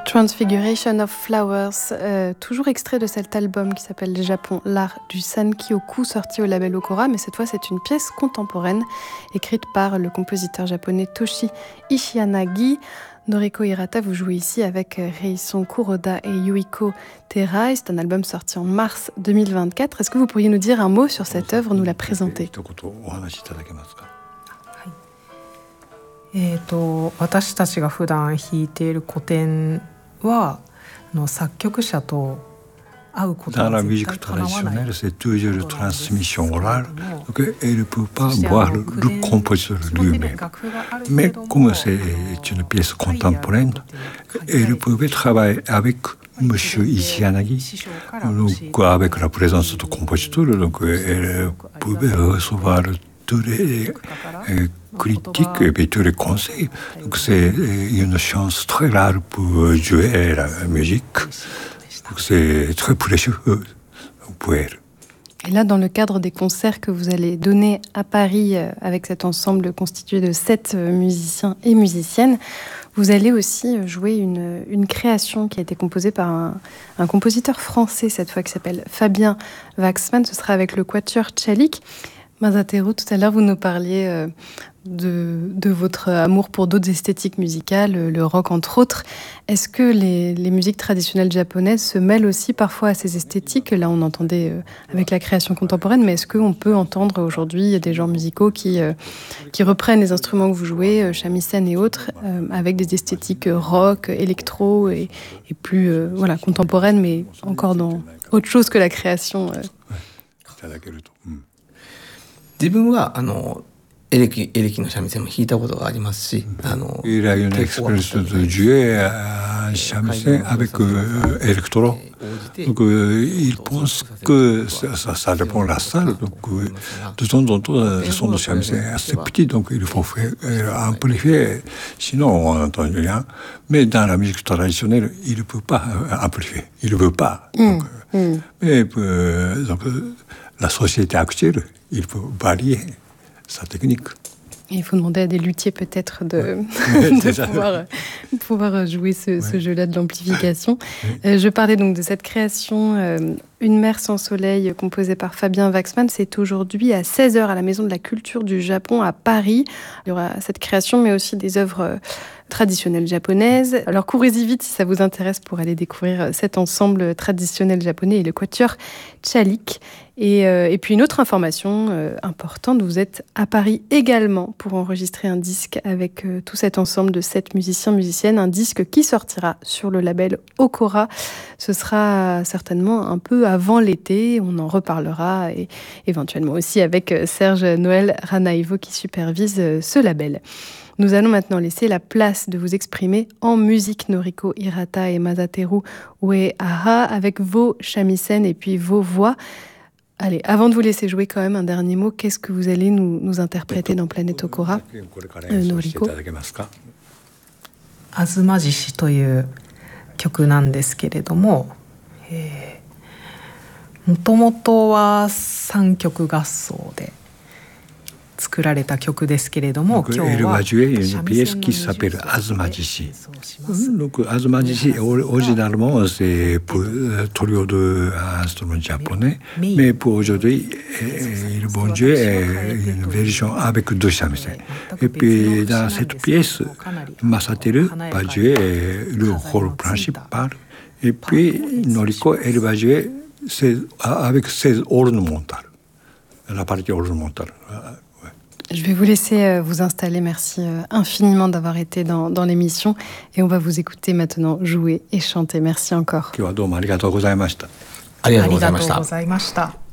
Transfiguration of Flowers, toujours extrait de cet album qui s'appelle Japon, l'art du Sankyoku, sorti au label Okora, mais cette fois c'est une pièce contemporaine écrite par le compositeur japonais Toshi Ishiyanagi. Noriko Hirata, vous jouez ici avec Reison Kuroda et Yuiko Terai. C'est un album sorti en mars 2024. Est-ce que vous pourriez nous dire un mot sur cette œuvre, nous la présenter? 私たちが普段弾いている古典は作曲者と会うことは Dans la musique traditionnelle, c'est toujours une transmission orale, donc elle ne peut pas voir le compositeur lui-même. Mais comme c'est une pièce contemporaine, elle pouvait travailler avec M. Ishiyanagi, donc avec la présence du compositeur, donc elle pouvait recevoir tous les critiques et puis tous les conseils. Donc c'est une chance très rare pour jouer la musique. Donc c'est très précieux pour elle. Et là, dans le cadre des concerts que vous allez donner à Paris avec cet ensemble constitué de 7 musiciens et musiciennes, vous allez aussi jouer une création qui a été composée par un compositeur français cette fois qui s'appelle Fabien Waxman. Ce sera avec le quatuor Tchalik. Masateru, tout à l'heure, vous nous parliez de votre amour pour d'autres esthétiques musicales, le rock entre autres. Est-ce que les musiques traditionnelles japonaises se mêlent aussi parfois à ces esthétiques? Là, on entendait avec la création contemporaine, mais est-ce qu'on peut entendre aujourd'hui des genres musicaux qui reprennent les instruments que vous jouez, shamisen et autres, avec des esthétiques rock, électro et plus contemporaines, mais encore dans autre chose que la création 自分はエレキの三味線も弾いたことがありますし、 Il a une expérience de jouer un shamisen avec électro. Donc il pense que ça dépend de la salle. Donc de temps en temps, le son de shamisen est assez petit, donc il faut faire amplifier, sinon on n'entend rien. Mais dans la musique traditionnelle, il ne peut pas amplifier, il ne veut pas. Mais donc, la société actuelle, il faut varier sa technique. Il faut demander à des luthiers peut-être de pouvoir jouer ce jeu-là de l'amplification. Je parlais donc de cette création Une mer sans soleil composée par Fabien Waxman. C'est aujourd'hui à 16h à la Maison de la Culture du Japon à Paris. Il y aura cette création mais aussi des œuvres traditionnelles japonaises. Alors courez-y vite si ça vous intéresse pour aller découvrir cet ensemble traditionnel japonais et le quatuor Tchalik. Et puis une autre information importante, vous êtes à Paris également pour enregistrer un disque avec tout cet ensemble de 7 musiciens, musiciennes, un disque qui sortira sur le label Okora. Ce sera certainement un peu avant l'été, on en reparlera et éventuellement aussi avec Serge Noël Ranaivo qui supervise ce label. Nous allons maintenant laisser la place de vous exprimer en musique, Noriko Hirata et Masateru Uehara, avec vos shamisen et puis vos voix. Allez, avant de vous laisser jouer quand même un dernier mot, qu'est-ce que vous allez nous interpréter dans Planète Okora, Noriko? あずま獅子という曲なんですけれども、もともとは三曲合奏で作られた曲ですけれども、今日は une pièce qui s'appelle Azumajishi. Donc Azumajishi, originalement, c'est pour trio d'instruments japonais, mais pour aujourd'hui, ils vont jouer une version avec 2 shamisen. Et puis dans cette pièce, Masateru va jouer le rôle principal, et puis Noriko, elle va jouer avec ses ornementales, la partie ornementale. Je vais vous laisser vous installer. Merci infiniment d'avoir été dans l'émission. Et on va vous écouter maintenant jouer et chanter. Merci encore. 今日はどうもありがとうございました。 ありがとうございました。 ありがとうございました。